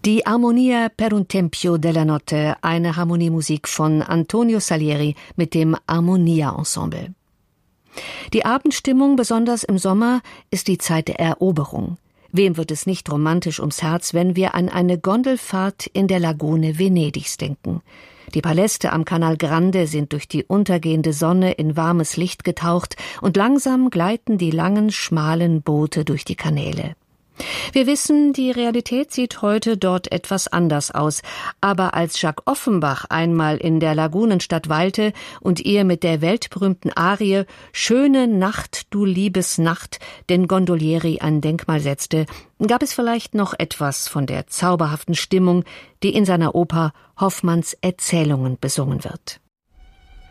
Die Armonia per un tempio della notte, eine Harmoniemusik von Antonio Salieri mit dem Armonia Ensemble. Die Abendstimmung, besonders im Sommer, ist die Zeit der Eroberung. Wem wird es nicht romantisch ums Herz, wenn wir an eine Gondelfahrt in der Lagune Venedigs denken? Die Paläste am Canal Grande sind durch die untergehende Sonne in warmes Licht getaucht und langsam gleiten die langen, schmalen Boote durch die Kanäle. Wir wissen, die Realität sieht heute dort etwas anders aus. Aber als Jacques Offenbach einmal in der Lagunenstadt weilte und ihr mit der weltberühmten Arie »Schöne Nacht, du liebes Nacht« den Gondolieri ein Denkmal setzte, gab es vielleicht noch etwas von der zauberhaften Stimmung, die in seiner Oper Hoffmanns Erzählungen besungen wird.